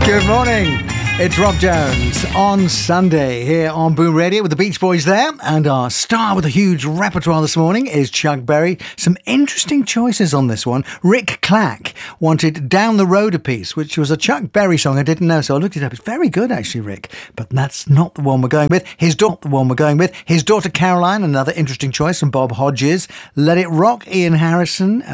Good morning. It's Rob Jones on Sunday here on Boom Radio with the Beach Boys there. And our star with a huge repertoire this morning is Chuck Berry. Some interesting choices on this one. Rick Clack wanted Down the Road a Piece, which was a Chuck Berry song I didn't know, so I looked it up. It's very good, actually, Rick. But that's not the one we're going with. His daughter Caroline, another interesting choice from Bob Hodges. Let It Rock, Ian Harrison.